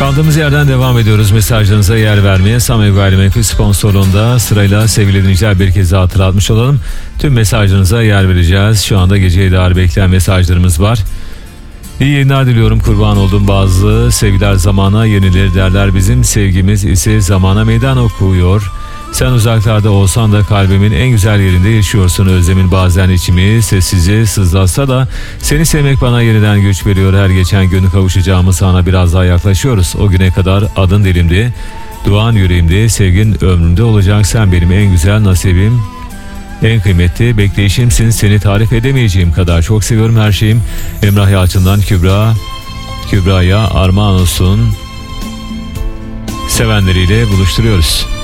Kaldığımız yerden devam ediyoruz mesajlarınıza yer vermeye. Samim Gayrimenkul sponsorluğunda sırayla sevgili dinleyiciler bir kez daha hatırlatmış olalım. Tüm mesajlarınıza yer vereceğiz. Şu anda geceye dair bekleyen mesajlarımız var. İyi yayınlar diliyorum, kurban olduğum bazı sevgiler zamana yenilir derler. Bizim sevgimiz ise zamana meydan okuyor. Sen uzaklarda olsan da kalbimin en güzel yerinde yaşıyorsun. Özlemin bazen içimi sessizce sızlatsa da seni sevmek bana yeniden güç veriyor. Her geçen günü kavuşacağımız sana biraz daha yaklaşıyoruz. O güne kadar adın dilimde, duan yüreğimde, sevgin ömrümde olacak. Sen benim en güzel nasibim, en kıymetli bekleyişimsin. Seni tarif edemeyeceğim kadar çok seviyorum her şeyim. Emrah Yalçın'dan Kübra'ya armağan olsun. Sevenleriyle buluşturuyoruz.